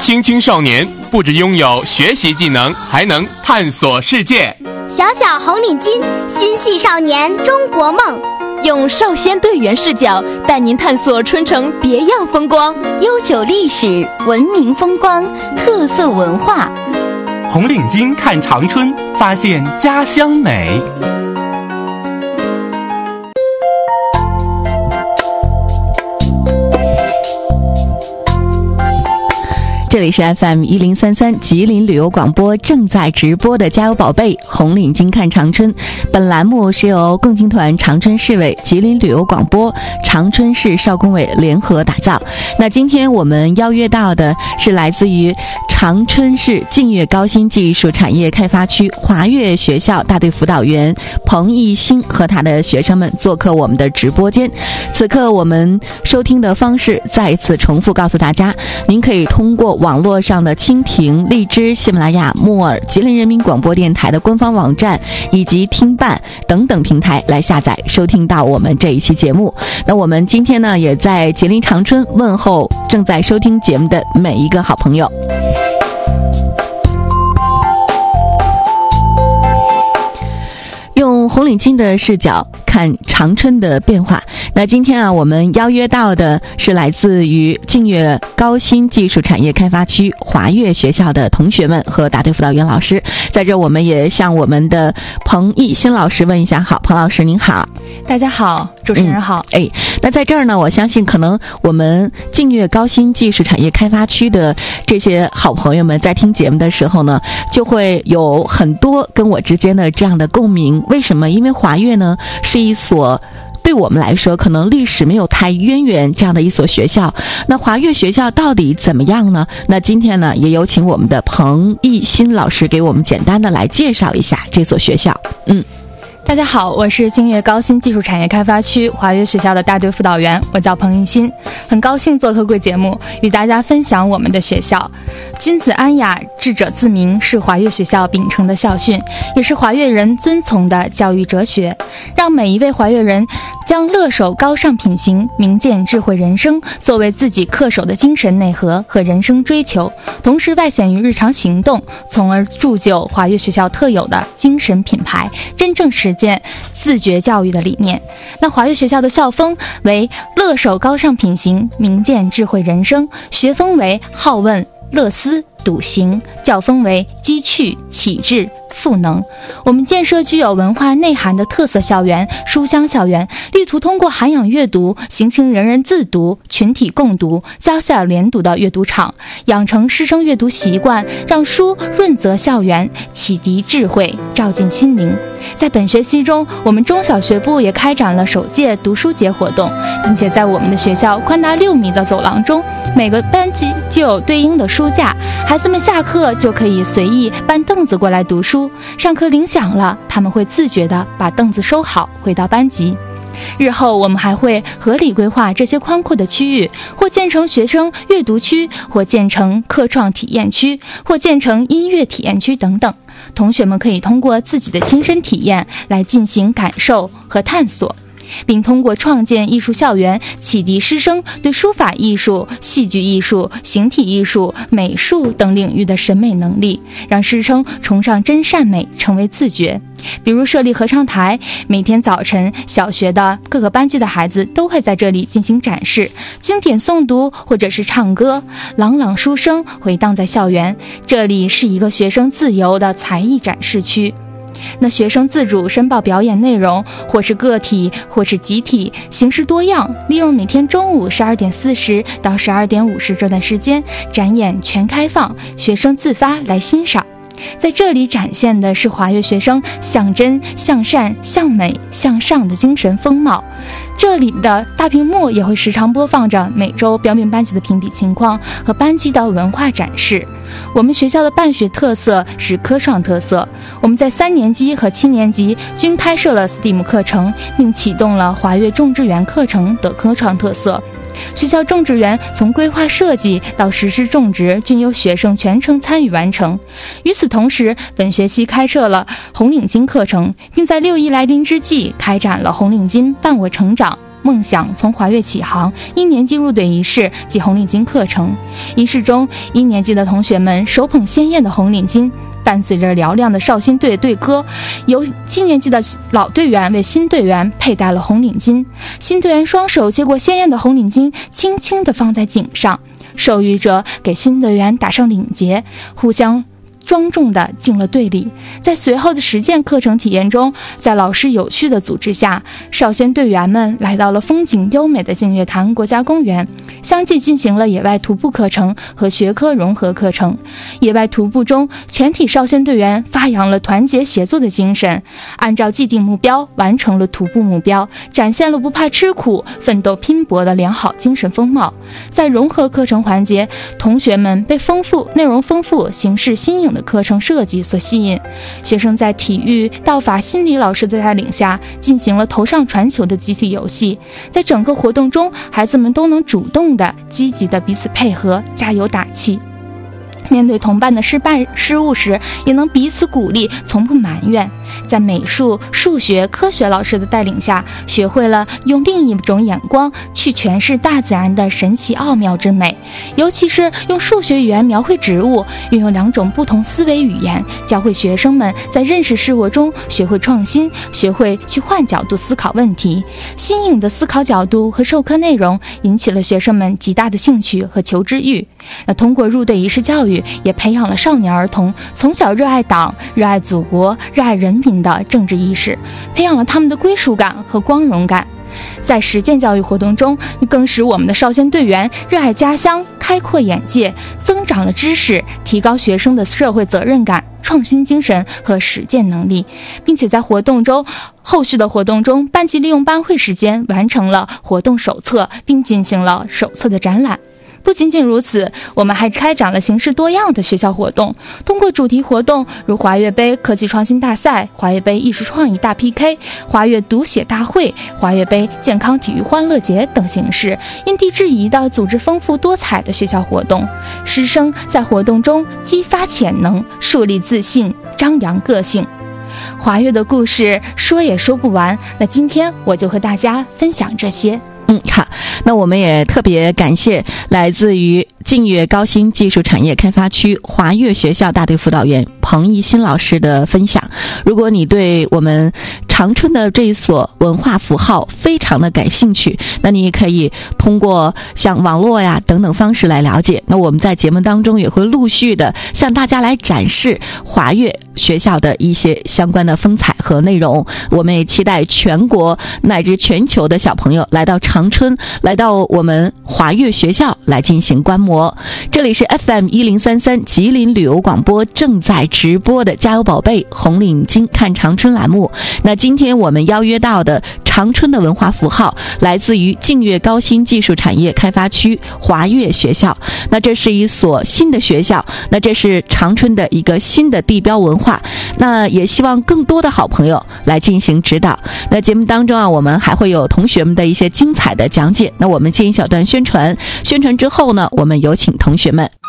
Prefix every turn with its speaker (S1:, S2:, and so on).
S1: 青青少年不只拥有学习技能，还能探索世界。
S2: 小小红领巾，心系少年中国梦。
S3: 用少先队员视角带您探索春城别样风光，
S4: 悠久历史、文明风光、特色文化。
S5: 红领巾看长春，发现家乡美。
S6: 这里是 FM1033 吉林旅游广播正在直播的加油宝贝红领巾看长春。本栏目是由共青团长春市委、吉林旅游广播、长春市少工委联合打造。那今天我们邀约到的是来自于长春市净月高新技术产业开发区华岳学校大队辅导员彭艺兴和他的学生们做客我们的直播间。此刻我们收听的方式再一次重复告诉大家，您可以通过网络上的蜻蜓、荔枝、喜马拉雅、木耳、吉林人民广播电台的官方网站以及听伴等等平台来下载收听到我们这一期节目。那我们今天呢，也在吉林长春问候正在收听节目的每一个好朋友。用红领巾的视角看长春的变化。那今天啊，我们邀约到的是来自于净月高新技术产业开发区华岳学校的同学们和大队辅导员老师。在这我们也向我们的彭艺兴老师问一下好。彭老师您好。
S7: 大家好，主持人好。
S6: 那在这儿呢，我相信可能我们净月高新技术产业开发区的这些好朋友们在听节目的时候呢，就会有很多跟我之间的这样的共鸣。为什么？因为华岳呢是一所对我们来说可能历史没有太渊源这样的一所学校。那华岳学校到底怎么样呢？那今天呢，也有请我们的彭艺兴老师给我们简单的来介绍一下这所学校。
S7: 大家好，我是净月高新技术产业开发区华岳学校的大队辅导员，我叫彭艺兴，很高兴做客贵节目，与大家分享我们的学校。君子安雅，智者自明是华岳学校秉承的校训，也是华岳人遵从的教育哲学，让每一位华岳人将乐守高尚品行、明鉴智慧人生作为自己恪守的精神内核和人生追求，同时外显于日常行动，从而铸就华岳学校特有的精神品牌，真正实践自觉教育的理念。那华岳学校的校风为乐守高尚品行、明鉴智慧人生，学风为好问、乐思、笃行，教风为积趣、启智、赋能。我们建设具有文化内涵的特色校园、书香校园，力图通过涵养阅读，形成人人自读、群体共读、家校联读的阅读场，养成师生阅读习惯，让书润泽校园，启迪智慧，照进心灵。在本学期中，我们中小学部也开展了首届读书节活动，并且在我们的学校宽达6米的走廊中，每个班级就有对应的书架，孩子们下课就可以随意搬凳子过来读书，上课铃响了，他们会自觉地把凳子收好，回到班级。日后我们还会合理规划这些宽阔的区域，或建成学生阅读区，或建成客创体验区，或建成音乐体验区等等。同学们可以通过自己的亲身体验来进行感受和探索，并通过创建艺术校园，启迪师生对书法艺术、戏剧艺术、形体艺术、美术等领域的审美能力，让师生崇尚真善美，成为自觉。比如设立合唱台，每天早晨小学的各个班级的孩子都会在这里进行展示，经典诵读或者是唱歌，朗朗书声回荡在校园。这里是一个学生自由的才艺展示区。那学生自主申报表演内容，或是个体或是集体，形式多样，利用每天中午12点40到12点50这段时间，展演全开放，学生自发来欣赏。在这里展现的是华岳学生向真、向善、向美、向上的精神风貌。这里的大屏幕也会时常播放着每周标明班级的评比情况和班级的文化展示。我们学校的办学特色是科创特色，我们在3年级和7年级均开设了 STEAM 课程，并启动了华岳种植园课程的科创特色。学校种植园从规划设计到实施种植均由学生全程参与完成。与此同时，本学期开设了红领巾课程，并在6一来临之际开展了红领巾伴我成长梦想从华乐起航一年级入队仪式及红领巾课程。仪式中，1年级的同学们手捧鲜艳的红领巾，伴随着嘹亮的少先队队歌，由7年级的老队员为新队员佩戴了红领巾。新队员双手接过鲜艳的红领巾，轻轻地放在颈上，授予者给新队员打上领结，互相庄重地进了队里。在随后的实践课程体验中，在老师有序的组织下，少先队员们来到了风景优美的净月潭国家公园，相继进行了野外徒步课程和学科融合课程。野外徒步中，全体少先队员发扬了团结协作的精神，按照既定目标完成了徒步目标，展现了不怕吃苦、奋斗拼搏的良好精神风貌。在融合课程环节，同学们被内容丰富、形式新颖的课程设计所吸引，学生在体育、道法、心理老师的带领下，进行了头上传球的集体游戏。在整个活动中，孩子们都能主动的、积极的彼此配合，加油打气。面对同伴的失误时，也能彼此鼓励，从不埋怨。在美术、数学、科学老师的带领下，学会了用另一种眼光去诠释大自然的神奇奥妙之美。尤其是用数学语言描绘植物，运用2种不同思维语言，教会学生们在认识事物中学会创新，学会去换角度思考问题。新颖的思考角度和授课内容引起了学生们极大的兴趣和求知欲。通过入队仪式教育，也培养了少年儿童从小热爱党、热爱祖国、热爱人民的政治意识，培养了他们的归属感和光荣感。在实践教育活动中，更使我们的少先队员热爱家乡、开阔眼界，增长了知识，提高学生的社会责任感、创新精神和实践能力，并且在后续的活动中，班级利用班会时间完成了活动手册，并进行了手册的展览。不仅仅如此，我们还开展了形式多样的学校活动，通过主题活动如华乐杯科技创新大赛、华乐杯艺术创意大 PK、华乐读写大会、华乐杯健康体育欢乐节等形式，因地制宜地组织丰富多彩的学校活动。师生在活动中激发潜能，树立自信，张扬个性。华乐的故事说也说不完，那今天我就和大家分享这些。
S6: 好，那我们也特别感谢来自于净月高新技术产业开发区华乐学校大队辅导员彭一新老师的分享。如果你对我们长春的这一所文化符号非常的感兴趣，那你也可以通过像网络呀等等方式来了解。那我们在节目当中也会陆续的向大家来展示华乐学校的一些相关的风采和内容。我们也期待全国乃至全球的小朋友来到长春，来到我们华乐学校来进行观摩。这里是 FM1033 吉林旅游广播正在直播的加油宝贝红领巾看长春栏目。那今天我们邀约到的长春的文化符号来自于净月高新技术产业开发区华乐学校。那这是一所新的学校，那这是长春的一个新的地标文化，那也希望更多的好朋友来进行指导。那节目当中啊，我们还会有同学们的一些精彩的讲解。那我们进一小段宣传之后呢，我们有请同学们